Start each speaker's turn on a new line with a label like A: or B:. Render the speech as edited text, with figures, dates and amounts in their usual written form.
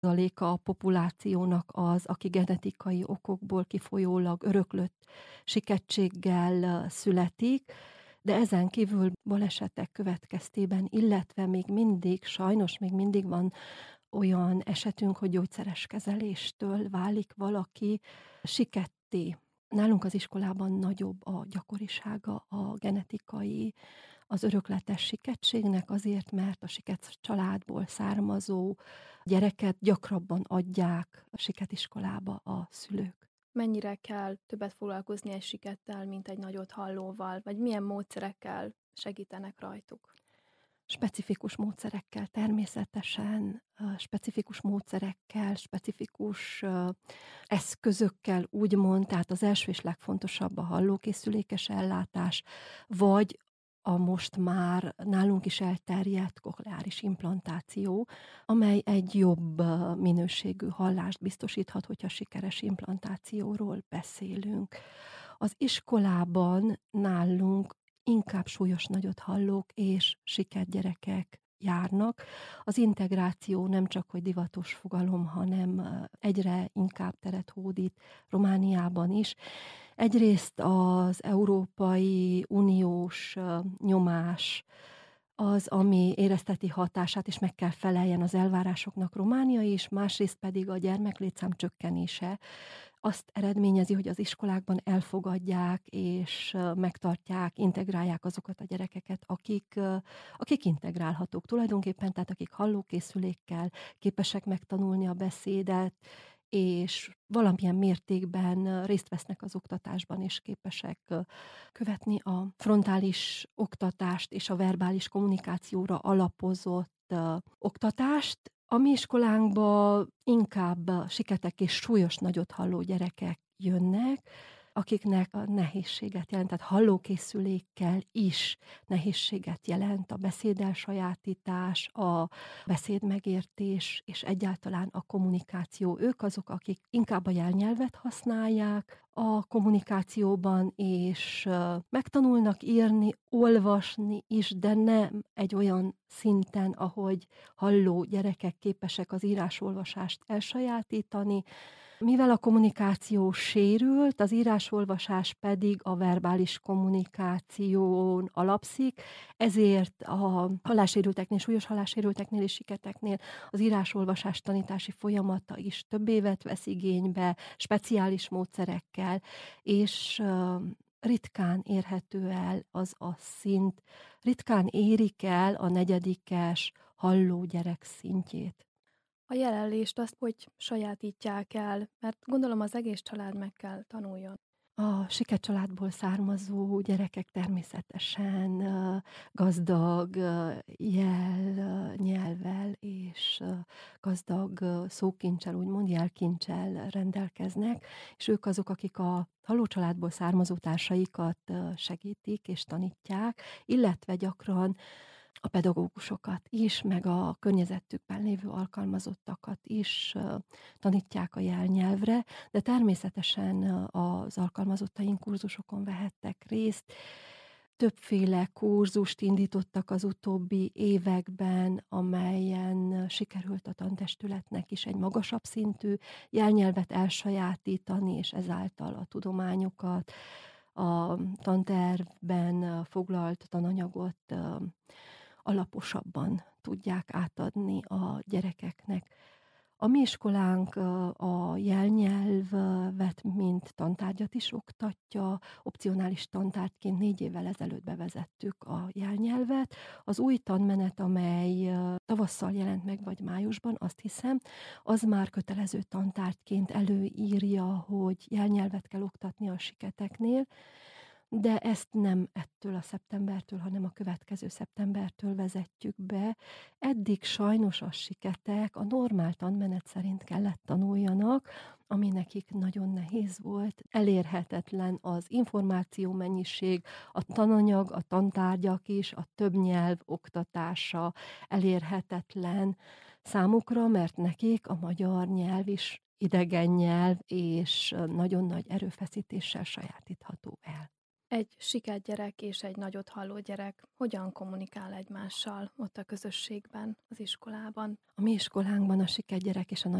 A: a populációnak az, aki genetikai okokból kifolyólag öröklött sikettséggel születik, de ezen kívül balesetek következtében, illetve még mindig, sajnos még mindig van olyan esetünk, hogy gyógyszeres kezeléstől válik valaki siketté. Nálunk az iskolában nagyobb a gyakorisága a genetikai, az örökletes sikettségnek, azért, mert a siket családból származó gyereket gyakrabban adják a siketiskolába a szülők.
B: Mennyire kell többet foglalkozni egy sikettel, mint egy nagyot hallóval, vagy milyen módszerekkel segítenek rajtuk?
A: Specifikus módszerekkel természetesen, specifikus módszerekkel, specifikus eszközökkel úgymond, tehát az első és legfontosabb a hallókészülékes ellátás, vagy a most már nálunk is elterjedt kokleáris implantáció, amely egy jobb minőségű hallást biztosíthat, hogyha sikeres implantációról beszélünk. Az iskolában nálunk inkább súlyos nagyot hallók és sikergyerekek járnak. Az integráció nem csak hogy divatos fogalom, hanem egyre inkább teret hódít Romániában is. Egyrészt az Európai Uniós nyomás az, ami érezteti hatását, és meg kell feleljen az elvárásoknak Románia is, másrészt pedig a gyermeklétszám csökkenése azt eredményezi, hogy az iskolákban elfogadják és megtartják, integrálják azokat a gyerekeket, akik integrálhatók tulajdonképpen, tehát akik hallókészülékkel képesek megtanulni a beszédet, és valamilyen mértékben részt vesznek az oktatásban, és képesek követni a frontális oktatást és a verbális kommunikációra alapozott oktatást. A mi iskolánkba inkább siketek és súlyos nagyot halló gyerekek jönnek, akiknek a nehézséget jelent, tehát hallókészülékkel is nehézséget jelent a beszédelsajátítás, a beszédmegértés és egyáltalán a kommunikáció. Ők azok, akik inkább a jelnyelvet használják a kommunikációban, és megtanulnak írni, olvasni is, de nem egy olyan szinten, ahogy halló gyerekek képesek az írásolvasást elsajátítani. Mivel a kommunikáció sérült, az írásolvasás pedig a verbális kommunikáción alapszik, ezért a hallássérülteknél, súlyos hallássérülteknél és siketeknél az írásolvasás tanítási folyamata is több évet vesz igénybe, speciális módszerekkel, és ritkán érhető el az a szint, ritkán érik el a negyedikes halló gyerek szintjét.
B: A jelenlést azt hogy sajátítják el? Mert gondolom az egész család meg kell tanuljon.
A: A siket családból származó gyerekek természetesen gazdag jelnyelvvel és gazdag szókincsel, úgymond jelkincsel rendelkeznek, és ők azok, akik a halló családból származó társaikat segítik és tanítják, illetve gyakran a pedagógusokat is, meg a környezetükben lévő alkalmazottakat is tanítják a jelnyelvre, de természetesen az alkalmazottaink kurzusokon vehettek részt. Többféle kurzust indítottak az utóbbi években, amelyen sikerült a tantestületnek is egy magasabb szintű jelnyelvet elsajátítani, és ezáltal a tudományokat, a tantervben foglalt tananyagot alaposabban tudják átadni a gyerekeknek. A mi iskolánk a jelnyelvet, mint tantárgyat is oktatja. Opcionális tantárgyként 4 évvel ezelőtt bevezettük a jelnyelvet. Az új tanmenet, amely tavasszal jelent meg, vagy májusban, azt hiszem, az már kötelező tantárgyként előírja, hogy jelnyelvet kell oktatni a siketeknél, de ezt nem ettől a szeptembertől, hanem a következő szeptembertől vezetjük be. Eddig sajnos a siketek a normál tanmenet szerint kellett tanuljanak, ami nekik nagyon nehéz volt. Elérhetetlen az információ mennyiség, a tananyag, a tantárgyak is, a többnyelv oktatása elérhetetlen számukra, mert nekik a magyar nyelv is idegen nyelv, és nagyon nagy erőfeszítéssel sajátítható el.
B: Egy siket gyerek és egy nagyot halló gyerek hogyan kommunikál egymással ott a közösségben, az iskolában?
A: A mi iskolánkban a siket gyerek és a